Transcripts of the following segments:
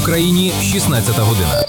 Україні 16 година.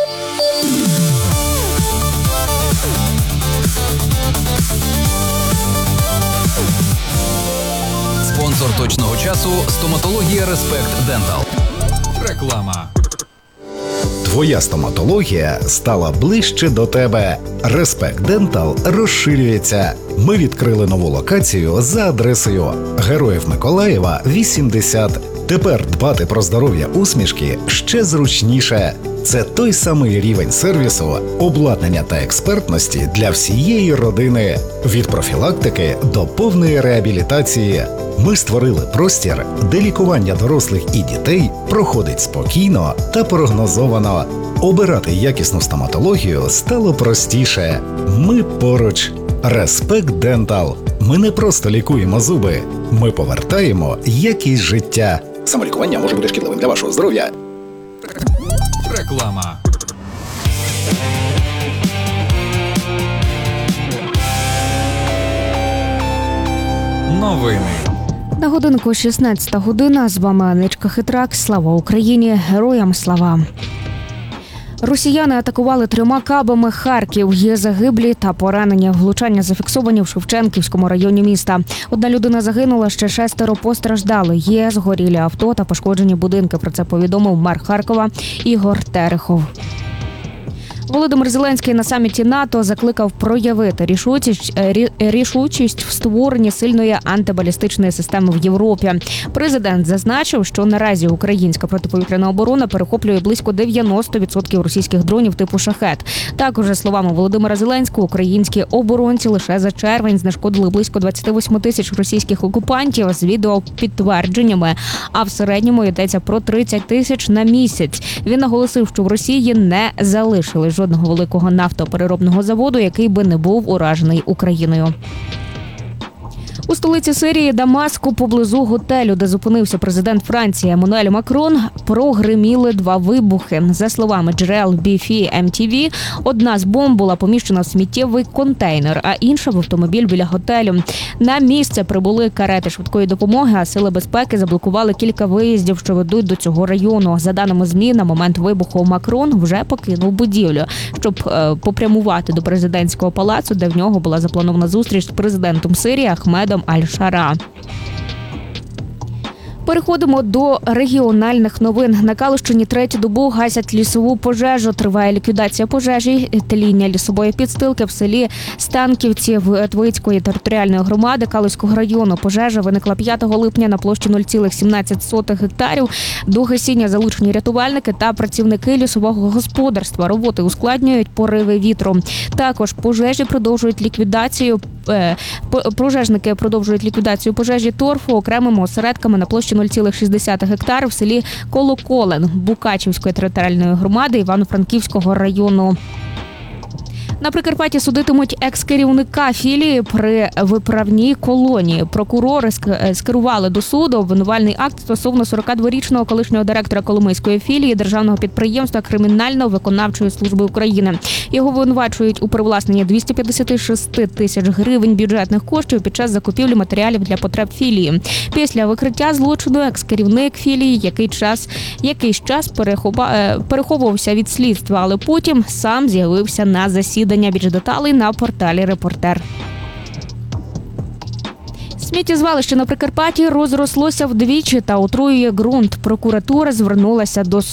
Спонсор точного часу – стоматологія Респект Дентал. Реклама. Твоя стоматологія стала ближче до тебе. Респект Дентал розширюється. Ми відкрили нову локацію за адресою Героїв Миколаєва, 80. Тепер дбати про здоров'я усмішки ще зручніше. Це той самий рівень сервісу, обладнання та експертності для всієї родини. Від профілактики до повної реабілітації. Ми створили простір, де лікування дорослих і дітей проходить спокійно та прогнозовано. Обирати якісну стоматологію стало простіше. Ми поруч. Респект Дентал. Ми не просто лікуємо зуби. Ми повертаємо якість життя. Самолікування може бути шкідливим для вашого здоров'я. Реклама. Новини. На годинку 16 година. З вами Анечка Хитрак. Слава Україні! Героям слава! Росіяни атакували 3 кабами Харків. Є загиблі та поранені. Влучання зафіксовані в Шевченківському районі міста. 1 людина загинула, ще 6 постраждали. Є згорілі авто та пошкоджені будинки. Про це повідомив мер Харкова Ігор Терехов. Володимир Зеленський на саміті НАТО закликав проявити рішучість в створенні сильної антибалістичної системи в Європі. Президент зазначив, що наразі українська протиповітряна оборона перехоплює близько 90% російських дронів типу «Шахет». Також, за словами Володимира Зеленського, українські оборонці лише за червень знешкодили близько 28 тисяч російських окупантів з відеопідтвердженнями, а в середньому йдеться про 30 тисяч на місяць. Він наголосив, що в Росії не залишили жодного великого нафтопереробного заводу, який би не був уражений Україною. У столиці Сирії Дамаску поблизу готелю, де зупинився президент Франції Еммануель Макрон, прогриміли 2 вибухи. За словами джерел BFI MTV, одна з бомб була поміщена в сміттєвий контейнер, а інша в автомобіль біля готелю. На місце прибули карети швидкої допомоги, а сили безпеки заблокували кілька виїздів, що ведуть до цього району. За даними ЗМІ, на момент вибуху Макрон вже покинув будівлю, щоб попрямувати до президентського палацу, де в нього була запланована зустріч з президентом Сирії Ахмедом Аль-Шара. Переходимо до регіональних новин. На Калущині 3-ю добу гасять лісову пожежу. Триває ліквідація пожежі. Тління лісової підстилки в селі Станківці Твицької територіальної громади Калузького району. Пожежа виникла 5 липня на площі 0,17 гектарів. До гасіння залучені рятувальники та працівники лісового господарства. Роботи ускладнюють пориви вітру. Також пожежники продовжують ліквідацію пожежі торфу окремими осередками на площі 0,6 гектарів в селі Колоколен Букачівської територіальної громади Івано-Франківського району. На Прикарпатті судитимуть екс-керівника філії при виправній колонії. Прокурори скерували до суду обвинувальний акт стосовно 42-річного колишнього директора Коломийської філії державного підприємства Кримінально-виконавчої служби України. Його обвинувачують у привласненні 256 тисяч гривень бюджетних коштів під час закупівлі матеріалів для потреб філії. Після викриття злочину екс-керівник філії якийсь час переховувався від слідства, але потім сам з'явився на засіданні. Більш деталей на порталі «Репортер». Сміттєзвалище на Прикарпатті розрослося вдвічі та отруює ґрунт. Прокуратура звернулася до